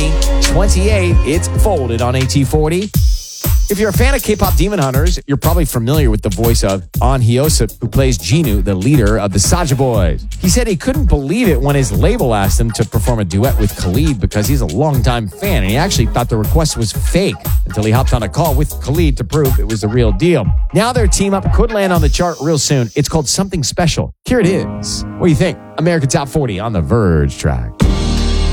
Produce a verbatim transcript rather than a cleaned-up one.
twenty twenty-eight, it's folded on A T forty. If you're a fan of K-pop Demon Hunters, you're probably familiar with the voice of Ahn Hyosip, who plays Jinu, the leader of the Saja Boys. He said he couldn't believe it when his label asked him to perform a duet with Khalid because he's a longtime fan, and he actually thought the request was fake until he hopped on a call with Khalid to prove it was the real deal. Now their team up could land on the chart real soon. It's called Something Special. Here it is. What do you think? American Top forty on The Verge track.